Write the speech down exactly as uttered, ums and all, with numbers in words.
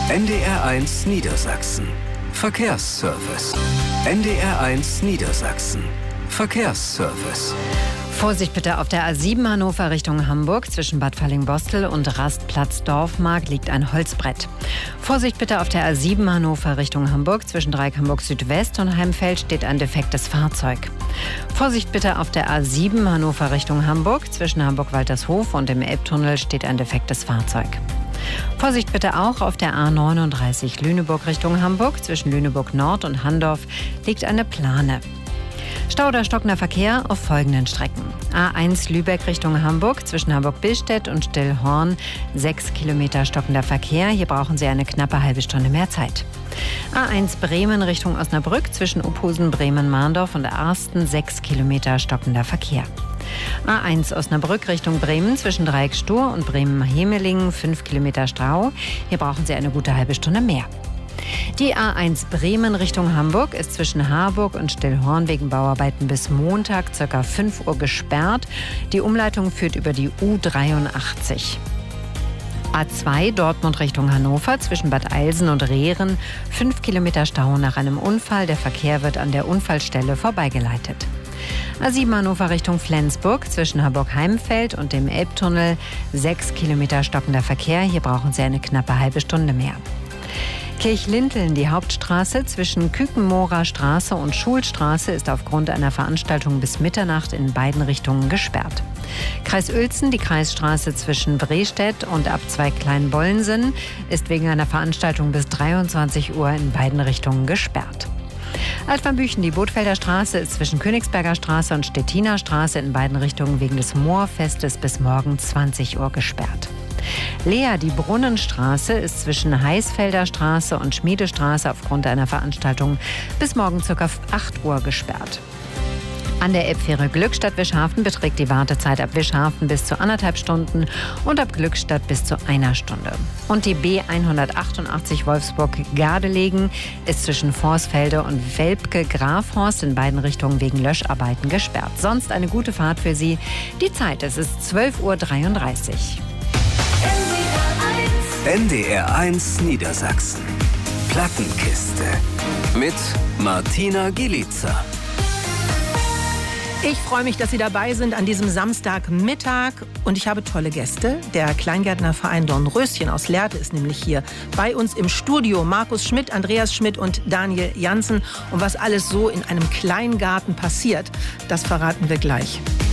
N D R eins Niedersachsen. Verkehrsservice. N D R eins Niedersachsen. Verkehrsservice. Vorsicht bitte, auf der A sieben Hannover Richtung Hamburg zwischen Bad Fallingbostel und Rastplatz Dorfmark liegt ein Holzbrett. Vorsicht bitte, auf der A sieben Hannover Richtung Hamburg zwischen Dreieck Hamburg Südwest und Heimfeld steht ein defektes Fahrzeug. Vorsicht bitte, auf der A sieben Hannover Richtung Hamburg zwischen Hamburg-Waltershof und dem Elbtunnel steht ein defektes Fahrzeug. Vorsicht bitte auch auf der A neununddreißig Lüneburg Richtung Hamburg zwischen Lüneburg Nord und Handorf liegt eine Plane. Stau oder stockender Verkehr auf folgenden Strecken. A eins Lübeck Richtung Hamburg zwischen Hamburg-Billstedt und Stillhorn. Sechs Kilometer stockender Verkehr. Hier brauchen Sie eine knappe halbe Stunde mehr Zeit. A eins Bremen Richtung Osnabrück zwischen Uphusen, Bremen-Mahndorf und Arsten. Sechs Kilometer stockender Verkehr. A eins Osnabrück Richtung Bremen zwischen Dreieck-Stur und Bremen-Hemelingen. Fünf Kilometer Stau. Hier brauchen Sie eine gute halbe Stunde mehr. Die A eins Bremen Richtung Hamburg ist zwischen Harburg und Stillhorn wegen Bauarbeiten bis Montag ca. fünf Uhr gesperrt. Die Umleitung führt über die U dreiundachtzig. A zwei Dortmund Richtung Hannover zwischen Bad Eilsen und Rehren. fünf Kilometer Stau nach einem Unfall. Der Verkehr wird an der Unfallstelle vorbeigeleitet. A sieben Hannover Richtung Flensburg zwischen Hamburg-Heimfeld und dem Elbtunnel. sechs Kilometer stockender Verkehr. Hier brauchen Sie eine knappe halbe Stunde mehr. Kirchlinteln, die Hauptstraße zwischen Kükenmorer Straße und Schulstraße ist aufgrund einer Veranstaltung bis Mitternacht in beiden Richtungen gesperrt. Kreis Uelzen, die Kreisstraße zwischen Brestedt und Abzweig Kleinbollensen ist wegen einer Veranstaltung bis dreiundzwanzig Uhr in beiden Richtungen gesperrt. Altmarnbüchen, die Bootfelder Straße ist zwischen Königsberger Straße und Stettiner Straße in beiden Richtungen wegen des Moorfestes bis morgen zwanzig Uhr gesperrt. Lea, die Brunnenstraße ist zwischen Heißfelder Straße und Schmiedestraße aufgrund einer Veranstaltung bis morgen ca. acht Uhr gesperrt. An der Elbfähre Glückstadt-Wischhafen beträgt die Wartezeit ab Wischhafen bis zu anderthalb Stunden und ab Glückstadt bis zu einer Stunde. Und die B hundertachtundachtzig Wolfsburg-Gardelegen ist zwischen Vorsfelde und Welpke-Grafhorst in beiden Richtungen wegen Löscharbeiten gesperrt. Sonst eine gute Fahrt für Sie. Die Zeit, es ist zwölf Uhr dreiunddreißig. N D R eins Niedersachsen. Plattenkiste. Mit Martina Gielica. Ich freue mich, dass Sie dabei sind an diesem Samstagmittag. Und ich habe tolle Gäste. Der Kleingärtnerverein Dornröschen aus Lehrte ist nämlich hier bei uns im Studio. Markus Schmidt, Andreas Schmidt und Daniel Jansen. Und was alles so in einem Kleingarten passiert, das verraten wir gleich.